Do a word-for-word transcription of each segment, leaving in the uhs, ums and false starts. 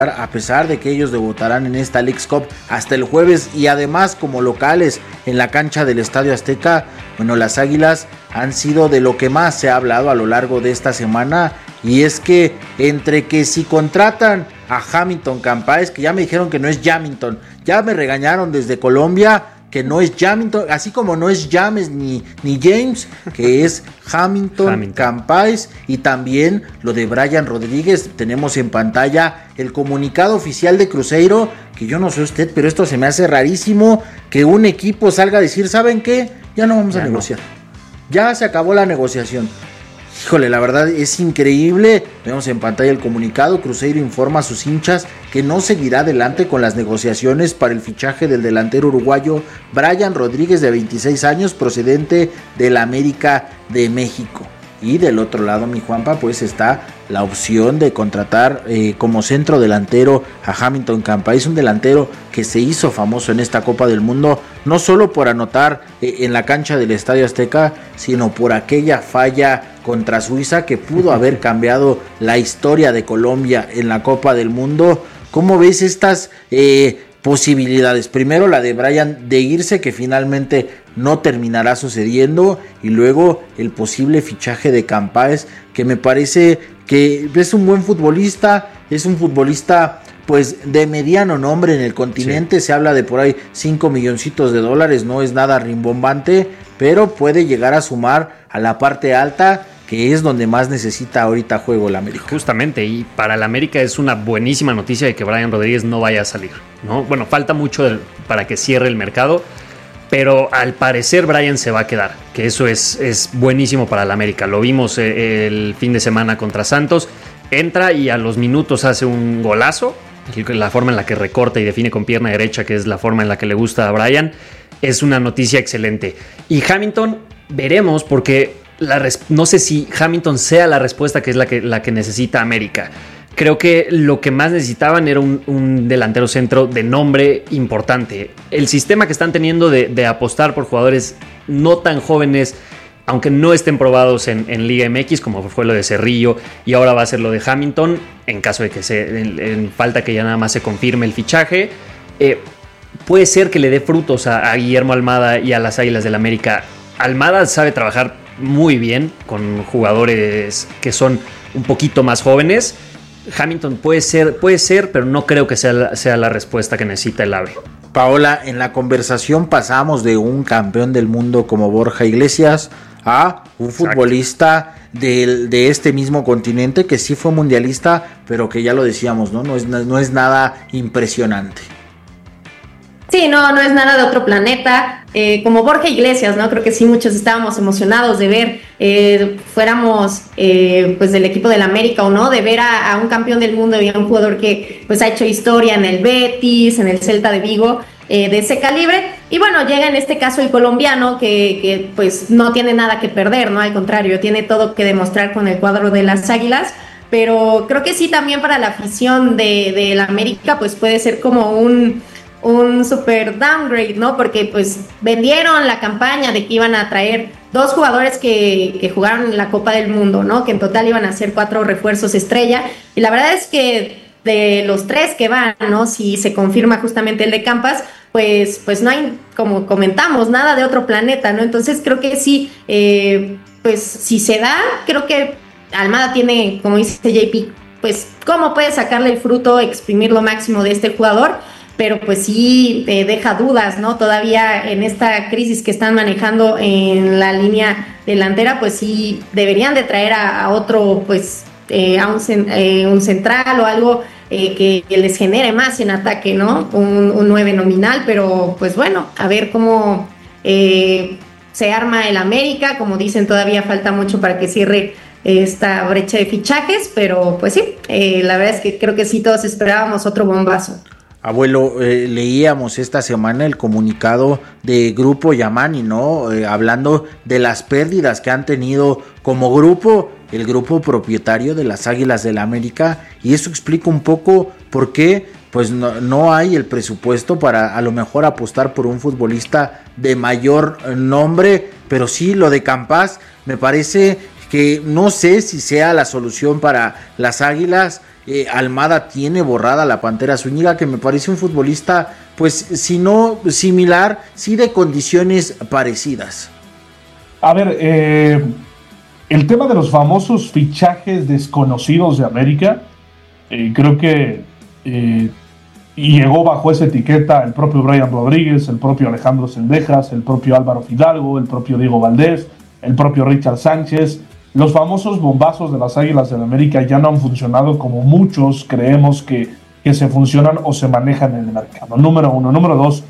a pesar de que ellos debutarán en esta Leagues Cup hasta el jueves y además como locales en la cancha del Estadio Azteca. Bueno, las Águilas han sido de lo que más se ha hablado a lo largo de esta semana, y es que entre que si contratan a Hamilton Campáez, que ya me dijeron que no es Jamington, ya me regañaron desde Colombia que no es Jamington, así como no es James ni, ni James, que es Hamilton, Hamilton Campáez, y también lo de Brian Rodríguez. Tenemos en pantalla el comunicado oficial de Cruzeiro, que yo no sé usted, pero esto se me hace rarísimo, que un equipo salga a decir, ¿saben qué? Ya no vamos ya a no. negociar, ya se acabó la negociación. Híjole, la verdad es increíble. Vemos en pantalla el comunicado. Cruzeiro informa a sus hinchas que no seguirá adelante con las negociaciones para el fichaje del delantero uruguayo Brian Rodríguez, de veintiséis años, procedente del América de México. Y del otro lado, mi Juanpa, pues está la opción de contratar eh, como centro delantero a Hamilton Campáez, un delantero que se hizo famoso en esta Copa del Mundo, no solo por anotar eh, en la cancha del Estadio Azteca, sino por aquella falla contra Suiza que pudo haber cambiado la historia de Colombia en la Copa del Mundo. ¿Cómo ves estas eh, posibilidades? Primero la de Brian de irse, que finalmente no terminará sucediendo, y luego el posible fichaje de Campáez, que me parece que es un buen futbolista, es un futbolista pues de mediano nombre en el continente. Sí. Se habla de por ahí cinco milloncitos de dólares, no es nada rimbombante, pero puede llegar a sumar a la parte alta, que es donde más necesita ahorita juego el América. Justamente, y para el América es una buenísima noticia de que Brian Rodríguez no vaya a salir, ¿no? Bueno, falta mucho del, para que cierre el mercado, pero al parecer Brian se va a quedar, que eso es, es buenísimo para el América. Lo vimos el fin de semana contra Santos, entra y a los minutos hace un golazo, la forma en la que recorta y define con pierna derecha, que es la forma en la que le gusta a Brian, es una noticia excelente. Y Hamilton, veremos, porque la res- no sé si Hamilton sea la respuesta que es la que, la que necesita América. Creo que lo que más necesitaban era un, un delantero centro de nombre importante. El sistema que están teniendo de, de apostar por jugadores no tan jóvenes, aunque no estén probados en, en Liga M X, como fue lo de Cerrillo, y ahora va a ser lo de Hamilton, en caso de que se en, en falta que ya nada más se confirme el fichaje, eh, puede ser que le dé frutos a, a Guillermo Almada y a las Águilas del América. Almada sabe trabajar muy bien con jugadores que son un poquito más jóvenes. Hamilton puede ser, puede ser, pero no creo que sea la, sea la respuesta que necesita el AVE. Paola, en la conversación pasamos de un campeón del mundo como Borja Iglesias a un Exacto. futbolista de, de este mismo continente que sí fue mundialista, pero que ya lo decíamos, ¿no? No es, no es nada impresionante. Sí, no, no es nada de otro planeta, eh, como Borja Iglesias, ¿no? Creo que sí, muchos estábamos emocionados de ver, eh, fuéramos eh, pues del equipo del América o no, de ver a, a un campeón del mundo y a un jugador que pues ha hecho historia en el Betis, en el Celta de Vigo, eh, de ese calibre. Y bueno, llega en este caso el colombiano que, que pues no tiene nada que perder, ¿no? Al contrario, tiene todo que demostrar con el cuadro de las Águilas. Pero creo que sí, también para la afición de, de la América pues puede ser como un... un super downgrade, ¿no? Porque pues vendieron la campaña de que iban a traer dos jugadores que, que jugaron en la Copa del Mundo, ¿no? Que en total iban a ser cuatro refuerzos estrella, y la verdad es que de los tres que van, ¿no? Si se confirma justamente el de Campas, pues, pues no hay, como comentamos, nada de otro planeta, ¿no? Entonces creo que sí, eh, pues si se da, creo que Almada tiene, como dice J P, pues cómo puede sacarle el fruto, exprimir lo máximo de este jugador, pero pues sí eh, deja dudas, ¿no? Todavía en esta crisis que están manejando en la línea delantera, pues sí deberían de traer a, a otro, pues eh, a un, eh, un central o algo eh, que, que les genere más en ataque, ¿no? Un, un nueve nominal, pero pues bueno, a ver cómo eh, se arma el América. Como dicen, todavía falta mucho para que cierre esta brecha de fichajes, pero pues sí, eh, la verdad es que creo que sí todos esperábamos otro bombazo. Abuelo, eh, leíamos esta semana el comunicado de Grupo Yamani, ¿no? Eh, hablando de las pérdidas que han tenido como grupo, el grupo propietario de las Águilas del América, y eso explica un poco por qué pues no, no hay el presupuesto para a lo mejor apostar por un futbolista de mayor nombre, pero sí lo de Campás me parece que no sé si sea la solución para las Águilas. eh, Almada tiene borrada la Pantera Zúñiga, que me parece un futbolista, pues si no similar, sí de condiciones parecidas. A ver, eh, el tema de los famosos fichajes desconocidos de América, eh, creo que eh, llegó bajo esa etiqueta el propio Brian Rodríguez, el propio Alejandro Zendejas, el propio Álvaro Fidalgo, el propio Diego Valdés, el propio Richard Sánchez. Los famosos bombazos de las Águilas del América ya no han funcionado como muchos creemos que, que se funcionan o se manejan en el mercado. Número uno. Número dos,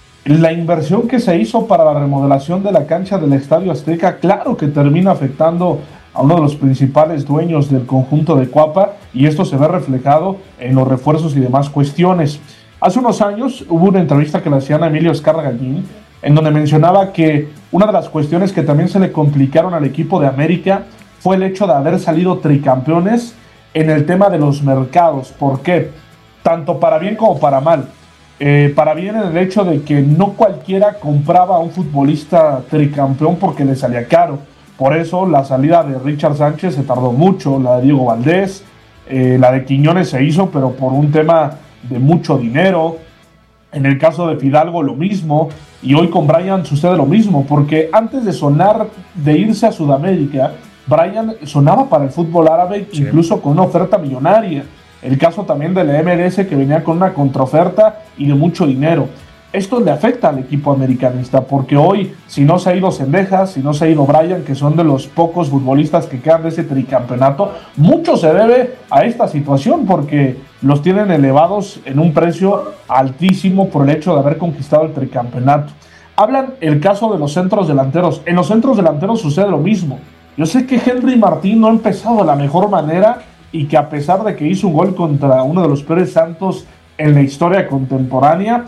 la inversión que se hizo para la remodelación de la cancha del Estadio Azteca, claro que termina afectando a uno de los principales dueños del conjunto de Cuapa, y esto se ve reflejado en los refuerzos y demás cuestiones. Hace unos años hubo una entrevista que le hacían a Emilio Azcárraga Gallín, en donde mencionaba que una de las cuestiones que también se le complicaron al equipo de América fue el hecho de haber salido tricampeones en el tema de los mercados. ¿Por qué? Tanto para bien como para mal. Eh, para bien en el hecho de que no cualquiera compraba a un futbolista tricampeón porque le salía caro. Por eso la salida de Richard Sánchez se tardó mucho, la de Diego Valdés, eh, la de Quiñones se hizo, pero por un tema de mucho dinero. En el caso de Fidalgo lo mismo, y hoy con Brian sucede lo mismo, porque antes de sonar de irse a Sudamérica, Brian sonaba para el fútbol árabe, sí, incluso con una oferta millonaria. El caso también de la M L S, que venía con una contraoferta y de mucho dinero. Esto le afecta al equipo americanista, porque hoy, si no se ha ido Zendejas, si no se ha ido Brian, que son de los pocos futbolistas que quedan de ese tricampeonato, mucho se debe a esta situación, porque los tienen elevados en un precio altísimo por el hecho de haber conquistado el tricampeonato. Hablan el caso de los centros delanteros. En los centros delanteros sucede lo mismo. Yo sé que Henry Martín no ha empezado de la mejor manera, y que a pesar de que hizo un gol contra uno de los peores Santos en la historia contemporánea,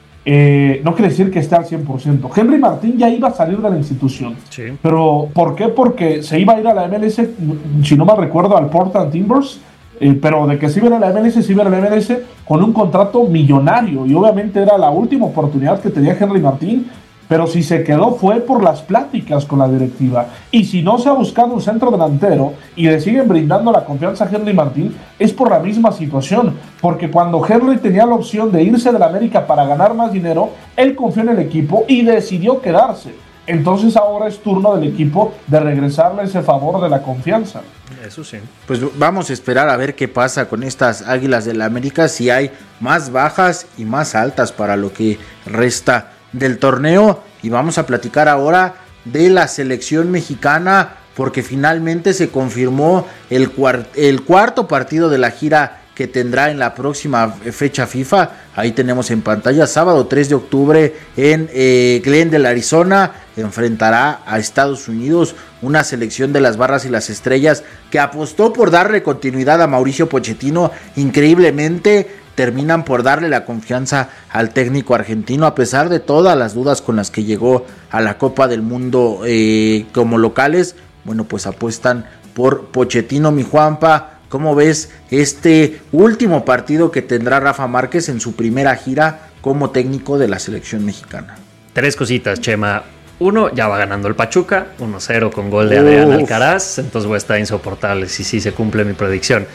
eh, no quiere decir que esté al cien por ciento. Henry Martín ya iba a salir de la institución. Sí. Pero ¿por qué? Porque se iba a ir a la M L S, si no mal recuerdo, al Portland Timbers, eh, pero de que se iba a la M L S, se iba a la M L S con un contrato millonario, y obviamente era la última oportunidad que tenía Henry Martín. Pero si se quedó fue por las pláticas con la directiva. Y si no se ha buscado un centro delantero y le siguen brindando la confianza a Henry Martín, es por la misma situación. Porque cuando Henry tenía la opción de irse de la América para ganar más dinero, él confió en el equipo y decidió quedarse. Entonces ahora es turno del equipo de regresarle ese favor de la confianza. Eso sí. Pues vamos a esperar a ver qué pasa con estas Águilas del América, si hay más bajas y más altas para lo que resta del torneo. Y vamos a platicar ahora de la selección mexicana, porque finalmente se confirmó el, cuart- el cuarto partido de la gira que tendrá en la próxima fecha FIFA. Ahí tenemos en pantalla, sábado tres de octubre en eh, Glendale, Arizona, enfrentará a Estados Unidos, una selección de las barras y las estrellas que apostó por darle continuidad a Mauricio Pochettino. Increíblemente terminan por darle la confianza al técnico argentino, a pesar de todas las dudas con las que llegó a la Copa del Mundo eh, como locales. Bueno, pues apuestan por Pochettino. Mi Juanpa, ¿cómo ves este último partido que tendrá Rafa Márquez en su primera gira como técnico de la selección mexicana? Tres cositas, Chema. Uno, ya va ganando el Pachuca, uno cero con gol de Adrián Alcaraz, entonces voy a estar insoportable si sí se cumple mi predicción.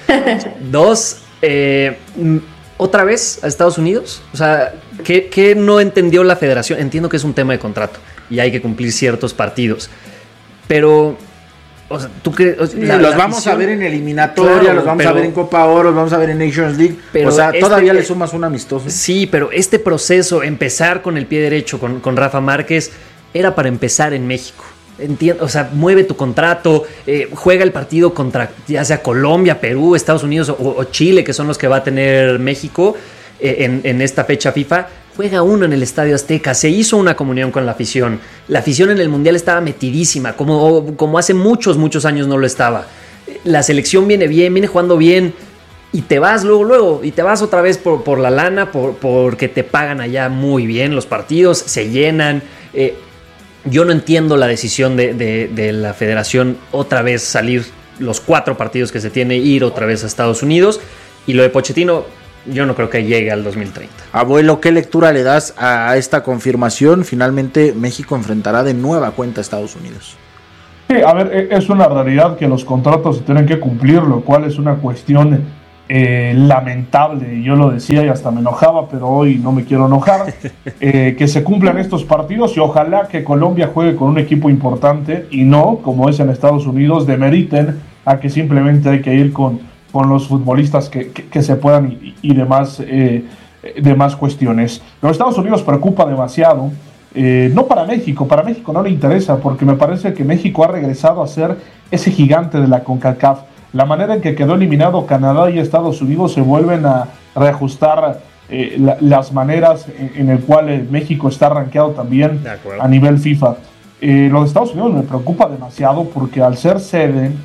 Dos, eh, otra vez a Estados Unidos. O sea, ¿qué, qué no entendió la federación? Entiendo que es un tema de contrato y hay que cumplir ciertos partidos, pero... O sea, ¿tú crees? O sea, la, los la vamos afición, a ver en eliminatoria, claro, los vamos pero, a ver en Copa Oro, los vamos a ver en Nations League. Pero o sea, este, todavía le sumas un amistoso. Sí, pero este proceso, empezar con el pie derecho con, con Rafa Márquez, era para empezar en México. Entiendo, o sea, mueve tu contrato, eh, juega el partido contra ya sea Colombia, Perú, Estados Unidos o, o Chile, que son los que va a tener México eh, en, en esta fecha FIFA. Juega uno en el Estadio Azteca, se hizo una comunión con la afición. La afición en el Mundial estaba metidísima, como, como hace muchos, muchos años no lo estaba. La selección viene bien, viene jugando bien, y te vas luego, luego, y te vas otra vez por, por la lana, por, porque te pagan allá muy bien los partidos, se llenan. Eh, yo no entiendo la decisión de, de, de la federación otra vez salir los cuatro partidos que se tiene, ir otra vez a Estados Unidos, y lo de Pochettino... yo no creo que llegue al dos mil treinta. Abuelo, ¿qué lectura le das a esta confirmación? Finalmente México enfrentará de nueva cuenta a Estados Unidos. Sí, a ver, es una realidad que los contratos se tienen que cumplir, lo cual es una cuestión eh, lamentable, yo lo decía y hasta me enojaba, pero hoy no me quiero enojar, eh, que se cumplan estos partidos y ojalá que Colombia juegue con un equipo importante y no, como es en Estados Unidos, demeriten a que simplemente hay que ir con, con los futbolistas que, que, que se puedan y, y demás, eh, demás cuestiones. Los Estados Unidos preocupa demasiado. Eh, no para México, para México no le interesa porque me parece que México ha regresado a ser ese gigante de la CONCACAF. La manera en que quedó eliminado Canadá y Estados Unidos se vuelven a reajustar eh, la, las maneras en, en el cual eh, México está rankeado también a nivel FIFA. Eh, los Estados Unidos me preocupa demasiado porque al ser sede